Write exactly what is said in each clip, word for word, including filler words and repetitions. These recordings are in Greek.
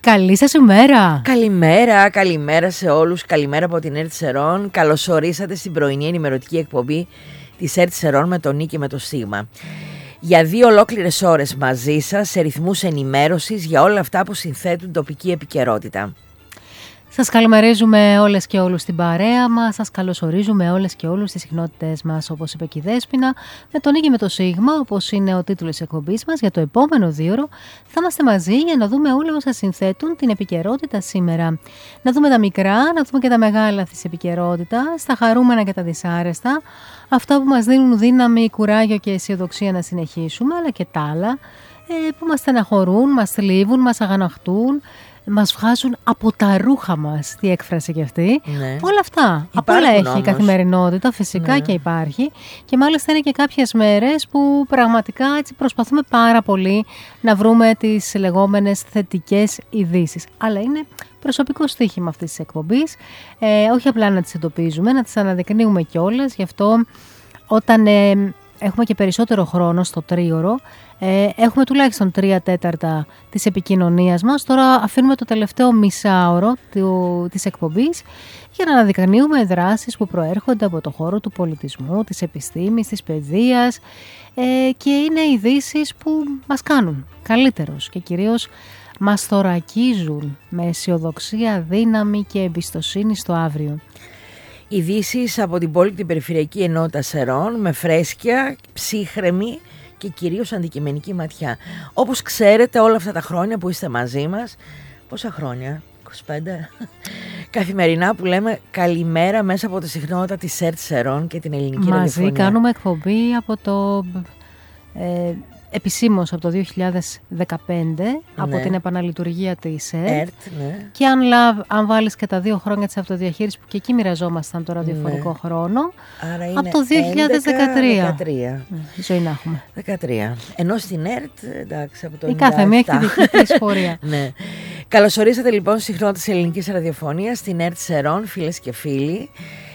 Καλή σας ημέρα. Καλημέρα, καλημέρα σε όλους. Καλημέρα από την ΕΡΤ Σερών. Καλώς ορίσατε στην πρωινή ενημερωτική εκπομπή της ΕΡΤ Σερών με τον Νίκη και με το Σίγμα. Για δύο ολόκληρες ώρες μαζί σας σε ρυθμούς ενημέρωσης για όλα αυτά που συνθέτουν τοπική επικαιρότητα. Σας καλημερίζουμε όλες και όλους στην παρέα μας, σας καλωσορίζουμε όλες και όλους στις συχνότητες μας, όπως είπε και η Δέσποινα, με τον Νίκη με το Σίγμα, όπως είναι ο τίτλος της εκπομπής μας. Για το επόμενο δίωρο θα είμαστε μαζί για να δούμε όλα όσα συνθέτουν την επικαιρότητα σήμερα. Να δούμε τα μικρά, να δούμε και τα μεγάλα της επικαιρότητας, τα χαρούμενα και τα δυσάρεστα, αυτά που μας δίνουν δύναμη, κουράγιο και αισιοδοξία να συνεχίσουμε, αλλά και τα άλλα που μας στεναχωρούν, μας θλίβουν, μας αγαναχτούν, μας βγάζουν από τα ρούχα μας, τι έκφραση και αυτή. Ναι. Όλα αυτά. Από όλα έχει όμως η καθημερινότητα, φυσικά, ναι, και υπάρχει. Και μάλιστα είναι και κάποιες μέρες που πραγματικά έτσι προσπαθούμε πάρα πολύ να βρούμε τις λεγόμενες θετικές ειδήσεις. Αλλά είναι προσωπικό στοίχημα αυτής της εκπομπής. Ε, όχι απλά να τις εντοπίζουμε, να τις αναδεικνύουμε κιόλας. Γι' αυτό όταν ε, έχουμε και περισσότερο χρόνο στο τρίωρο, Ε, έχουμε τουλάχιστον τρία τέταρτα της επικοινωνίας μας. Τώρα αφήνουμε το τελευταίο μισάωρο του, της εκπομπής για να αναδεικνύουμε δράσεις που προέρχονται από το χώρο του πολιτισμού, της επιστήμης, της παιδείας ε, και είναι ειδήσεις που μας κάνουν καλύτερος και κυρίως μας θωρακίζουν με αισιοδοξία, δύναμη και εμπιστοσύνη στο αύριο. Ειδήσεις από την πόλη την Περιφερειακή Ενότητα Σερών με φρέσκια, ψύχρεμη και κυρίως αντικειμενική ματιά. Όπως ξέρετε όλα αυτά τα χρόνια που είστε μαζί μας, πόσα χρόνια, είκοσι πέντε, καθημερινά που λέμε καλημέρα μέσα από τη συχνότητα της ΕΡΤ Σερών και την ελληνική μαζί ραδιοφωνία. Μαζί κάνουμε εκπομπή από το... Ε, επισήμως από το δύο χιλιάδες δεκαπέντε, ναι, από την επαναλειτουργία της ΕΡΤ, ΕΡΤ, ναι. Και αν, λάβ, αν βάλεις και τα δύο χρόνια της αυτοδιαχείρισης που και εκεί μοιραζόμασταν το ραδιοφωνικό, ναι, χρόνο, άρα είναι από το δύο χιλιάδες δεκατρία. δεκατρία. Ναι, ζωή να έχουμε. δεκατρία. Ενώ στην ΕΡΤ, εντάξει, από το η κάθε μία έχει τη δική της πορεία. Ναι. Καλώς ορίσατε λοιπόν στη συχνότητα της ελληνικής ραδιοφωνίας, στην ΕΡΤ Σερών, φίλες και φίλοι.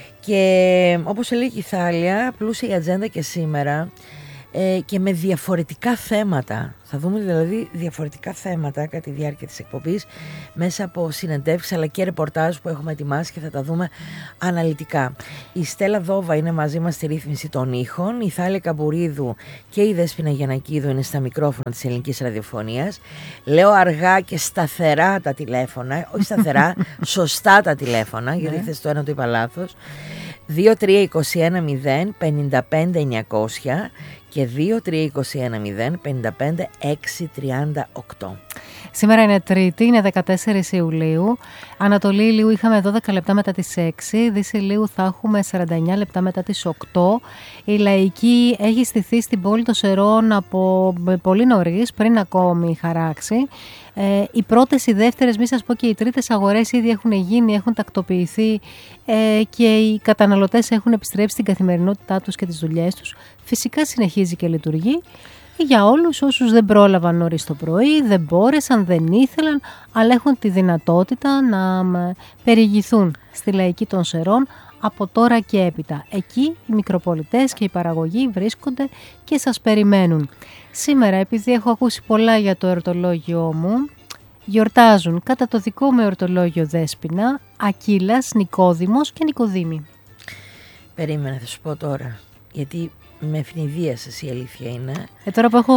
Και όπως έλεγε η Θάλια, πλούσια η ατζέντα και σήμερα. Ε, και με διαφορετικά θέματα. Θα δούμε δηλαδή διαφορετικά θέματα κατά τη διάρκεια της εκπομπής μέσα από συνεντεύξεις αλλά και ρεπορτάζ που έχουμε ετοιμάσει και θα τα δούμε αναλυτικά. Η Στέλλα Δόβα είναι μαζί μας στη ρύθμιση των ήχων, η Θάλια Καμπουρίδου και η Δέσποινα Γιαννακίδου είναι στα μικρόφωνα της ελληνικής ραδιοφωνίας. Λέω αργά και σταθερά τα τηλέφωνα, όχι σταθερά, σωστά τα τηλέφωνα, γιατί χθες το ένα το είπα λάθος. δύο τρία είκοσι ένα μηδέν πενήντα πέντε εννιακόσια και δύο τρία είκοσι ένα μηδέν πενήντα πέντε έξι τριάντα οκτώ. Σήμερα είναι Τρίτη, είναι δεκατέσσερις Ιουλίου. Ανατολή Ηλίου είχαμε δώδεκα λεπτά μετά τις έξι, Δύση Ηλίου θα έχουμε σαράντα εννιά λεπτά μετά τις οκτώ. Η Λαϊκή έχει στηθεί στην πόλη των Σερών από πολύ νωρίς, πριν ακόμη χαράξει. Ε, οι πρώτες, οι δεύτερες, μη σας πω και οι τρίτες αγορές ήδη έχουν γίνει, έχουν τακτοποιηθεί ε, και οι καταναλωτές έχουν επιστρέψει στην καθημερινότητά τους και τις δουλειές τους. Φυσικά συνεχίζει και λειτουργεί για όλους όσους δεν πρόλαβαν νωρίς το πρωί, δεν μπόρεσαν, δεν ήθελαν, αλλά έχουν τη δυνατότητα να περιηγηθούν στη Λαϊκή των Σερών από τώρα και έπειτα. Εκεί οι μικροπολιτές και οι παραγωγοί βρίσκονται και σας περιμένουν. Σήμερα, επειδή έχω ακούσει πολλά για το εορτολόγιό μου, γιορτάζουν κατά το δικό μου εορτολόγιο, Δέσποινα, Ακύλας, Νικόδημος και Νικοδήμη. Περίμενε, θα σου πω τώρα, γιατί με ευνηδίασες, η αλήθεια είναι. Ε, τώρα που έχω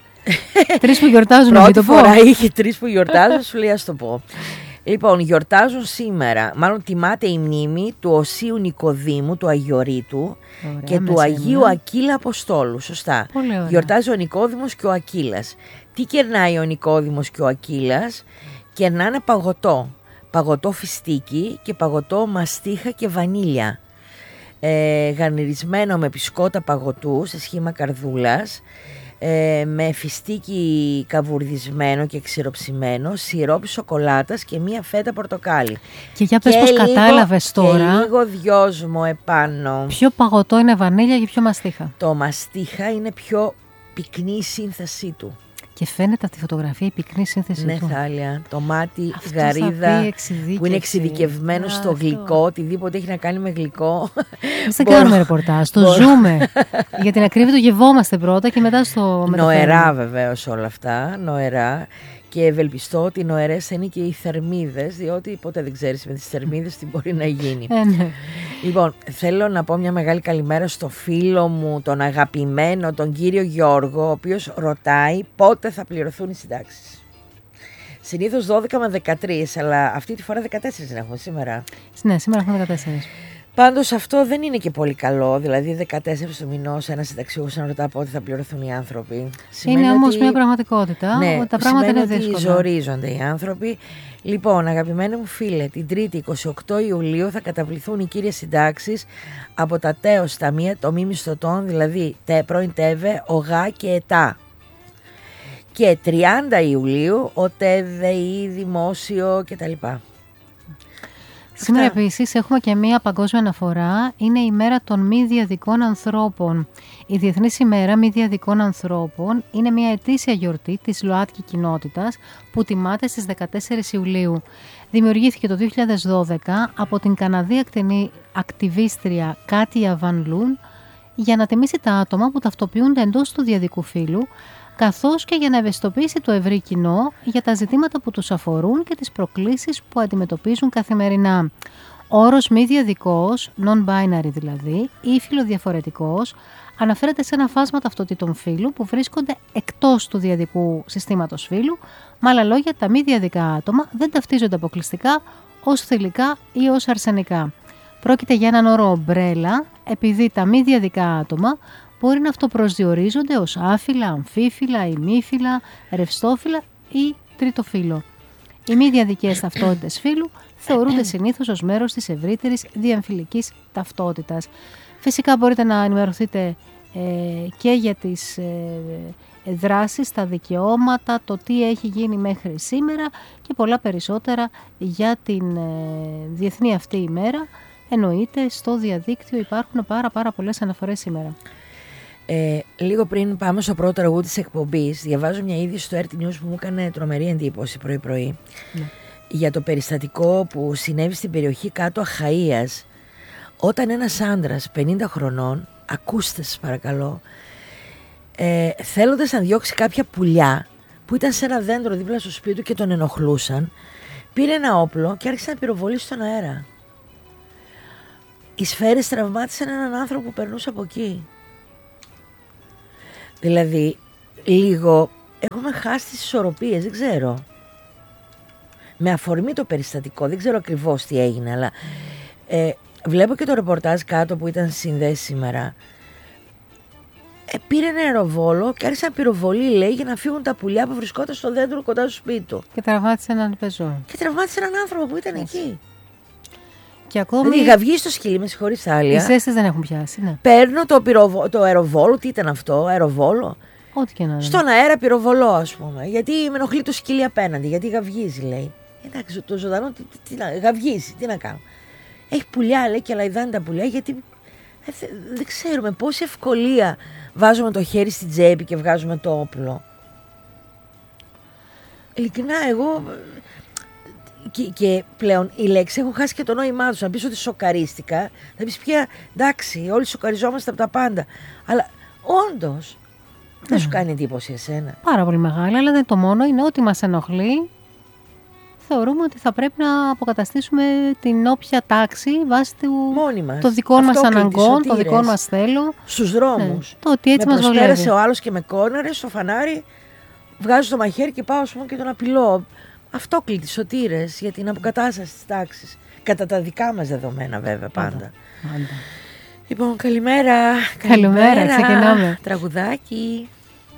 τρεις που γιορτάζουν, να το πω. Πρώτη φορά είχε τρεις που γιορτάζουν, σου λέει ας το πω. Λοιπόν, γιορτάζουν σήμερα, μάλλον τιμάται η μνήμη του Οσίου Νικοδήμου, του Αγιορείτου. Ωραία, και του Αγίου είναι. Ακύλα Αποστόλου, σωστά. Γιορτάζει ο Νικόδημος και ο Ακύλας. Τι κερνάει ο Νικόδημος και ο Ακύλας? Κερνάνε παγωτό, παγωτό φιστίκι και παγωτό μαστίχα και βανίλια. Ε, γαρνιρισμένο με πισκότα παγωτού σε σχήμα καρδούλας, ε, με φιστίκι καβουρδισμένο και ξηροψημένο, σιρόπι σοκολάτας και μία φέτα πορτοκάλι. Και για πες πως κατάλαβες τώρα. Και λίγο δυόσμο επάνω. Ποιο παγωτό είναι βανίλια και ποιο μαστίχα? Το μαστίχα είναι πιο πυκνή η σύνθεσή του. Και φαίνεται από τη φωτογραφία η πυκνή σύνθεση ναι, του. Ναι, Θάλια. Το μάτι, αυτός γαρίδα που είναι εξειδικευμένο στο αυτό. Γλυκό, οτιδήποτε έχει να κάνει με γλυκό. Εμείς δεν κάνουμε ρεπορτάζ, το ζούμε. Για την ακρίβεια το γευόμαστε πρώτα και μετά στο μεταφέρουμε. Νοερά βεβαίως όλα αυτά, νοερά. και ευελπιστώ ότι οι νοερές θα είναι και οι θερμίδες, διότι ποτέ δεν ξέρεις με τις θερμίδες τι μπορεί να γίνει. Ε, ναι. Λοιπόν, θέλω να πω μια μεγάλη καλημέρα στο φίλο μου, τον αγαπημένο, τον κύριο Γιώργο, ο οποίος ρωτάει πότε θα πληρωθούν οι συντάξεις. Συνήθως δώδεκα με δεκατρείς, αλλά αυτή τη φορά δεκατέσσερις δεν έχουμε σήμερα. Ναι, σήμερα έχουμε δεκατέσσερις. Πάντως αυτό δεν είναι και πολύ καλό, δηλαδή δεκατέσσερις του μηνός ένας συνταξιούχος να ρωτά πότε θα πληρωθούν οι άνθρωποι. Είναι όμως μια πραγματικότητα, ναι, ότι τα πράγματα είναι ότι δύσκολα. ζορίζονται οι άνθρωποι. Λοιπόν, αγαπημένοι μου φίλε, την Τρίτη εικοστή ογδόη Ιουλίου θα καταβληθούν οι κύριες συντάξεις από τα ΤΕΟΣ ταμεία των μη μισθωτών, δηλαδή πρώην ΤΕΒΕ, ΟΓΑ και ΕΤΑ. Και τριάντα Ιουλίου ο ΤΕΔΕΗ, Δημόσιο κτλ. Σήμερα επίσης έχουμε και μία παγκόσμια αναφορά, είναι η μέρα των μη διαδικών ανθρώπων. Η Διεθνής ημέρα μη διαδικών ανθρώπων είναι μια ετήσια γιορτή της ΛΟΑΤΚΙ κοινότητας που τιμάται στις δεκατέσσερις Ιουλίου. Δημιουργήθηκε το δύο χιλιάδες δώδεκα από την Καναδή ακτιβίστρια Κάτια Βαν Λουν για να τιμήσει τα άτομα που ταυτοποιούνται εντός του διαδικού φύλου, καθώς και για να ευαισθητοποιήσει το ευρύ κοινό για τα ζητήματα που τους αφορούν και τις προκλήσεις που αντιμετωπίζουν καθημερινά. Ο όρος μη διαδικός, non-binary δηλαδή, ή φιλοδιαφορετικός, αναφέρεται σε ένα φάσμα ταυτοτήτων φύλου που βρίσκονται εκτός του διαδικού συστήματος φύλου. Με άλλα λόγια, τα μη διαδικά άτομα δεν ταυτίζονται αποκλειστικά ως θηλυκά ή ως αρσενικά. Πρόκειται για έναν όρο ομπρέλα, επειδή τα μη διαδικά άτομα μπορεί να αυτοπροσδιορίζονται ως άφυλα, αμφίφυλα, ημίφυλα, ρευστόφυλα ή τριτοφύλο. Οι μη διαδικές ταυτότητες φύλου θεωρούνται συνήθως ως μέρος της ευρύτερης διαμφυλικής ταυτότητας. Φυσικά μπορείτε να ενημερωθείτε ε, και για τις ε, δράσεις, τα δικαιώματα, το τι έχει γίνει μέχρι σήμερα και πολλά περισσότερα για την ε, διεθνή αυτή ημέρα. Εννοείται στο διαδίκτυο υπάρχουν πάρα πάρα πολλές αναφορές σήμερα. Ε, λίγο πριν πάμε στο πρώτο τραγούδι της εκπομπής, διαβάζω μια είδηση στο αρ τι News που μου έκανε τρομερή εντύπωση πρωί-πρωί. Ναι. Για το περιστατικό που συνέβη στην περιοχή κάτω Αχαΐας, όταν ένας άντρας πενήντα χρονών, ακούστε σας παρακαλώ, ε, θέλοντας να διώξει κάποια πουλιά που ήταν σε ένα δέντρο δίπλα στο σπίτι του και τον ενοχλούσαν, πήρε ένα όπλο και άρχισε να πυροβολεί στον αέρα. Οι σφαίρες τραυμάτισαν έναν άνθρωπο που περνούσε από εκεί. Δηλαδή, λίγο έχουμε χάσει τις ισορροπίες, δεν ξέρω. Με αφορμή το περιστατικό, δεν ξέρω ακριβώς τι έγινε, αλλά ε, βλέπω και το ρεπορτάζ κάτω που ήταν συνδέσει σήμερα. Ε, πήρε ένα αεροβόλο και άρχισε να πυροβολεί, λέει, για να φύγουν τα πουλιά που βρισκόταν στο δέντρο κοντά στο σπίτι του. Και τραυμάτισε έναν πεζό. Και τραυμάτισε έναν άνθρωπο που ήταν Έτσι. εκεί. Και ακόμη. Δηλαδή, είχα βγει στο σκυλί, με συγχωρείς Άλια. Οι ζέστες δεν έχουν πιάσει, ναι. Παίρνω το, πυροβο... το αεροβόλο, τι ήταν αυτό, αεροβόλο. Ό,τι και να είναι. Στον αέρα πυροβολώ, ας πούμε. Γιατί με ενοχλεί το σκυλί απέναντι, γιατί γαυγίζει, λέει. Εντάξει, το ζωντανό, τι, τι, τι, γαυγίζει, τι να κάνω. Έχει πουλιά, λέει, και λαϊδάνε τα πουλιά, γιατί ε, δε, δεν ξέρουμε πόση ευκολία βάζουμε το χέρι στην τσέπη και βγάζουμε το όπλο. Ειλικρινά, εγώ. Και, και πλέον οι λέξεις έχουν χάσει και το νόημά τους. Να πεις ότι σοκαρίστηκα, θα πεις πια εντάξει, όλοι σοκαριζόμαστε από τα πάντα. Αλλά όντως δεν mm. σου κάνει εντύπωση εσένα? Πάρα πολύ μεγάλη, αλλά δεν το μόνο. Είναι ότι μας ενοχλεί. Θεωρούμε ότι θα πρέπει να αποκαταστήσουμε την όποια τάξη βάσει του, των δικών μας αναγκών, των δικών μας θέλω. Στους δρόμους. Ναι, το ότι έτσι με μας βολεύει. προσπέρασε ο άλλος και με κόρναρε στο φανάρι, βγάζω το μαχαίρι και πάω, ας πούμε, και τον απειλώ. Αυτόκλητοι σωτήρες για την αποκατάσταση της τάξης. Κατά τα δικά μας δεδομένα, βέβαια, πάντα. πάντα. πάντα. Λοιπόν, καλημέρα. Καλημέρα, ξεκινάμε. Τραγουδάκι.